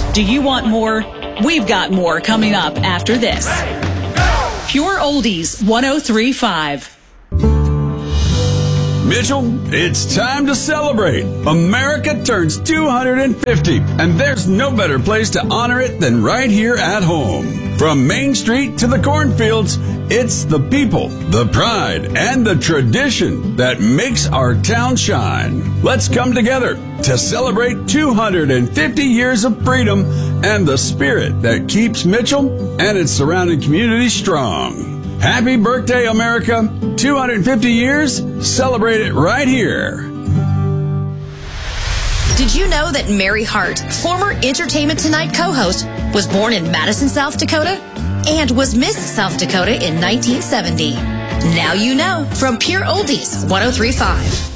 Do you want more? We've got more coming up after this. Pure Oldies 103.5. Mitchell, it's time to celebrate. America turns 250, and there's no better place to honor it than right here at home. From Main Street to the cornfields, it's the people, the pride, and the tradition that makes our town shine. Let's come together to celebrate 250 years of freedom and the spirit that keeps Mitchell and its surrounding community strong. Happy birthday, America. 250 years. Celebrate it right here. Did you know that Mary Hart, former Entertainment Tonight co-host, was born in Madison, South Dakota, and was Miss South Dakota in 1970? Now you know from Pure Oldies 103.5.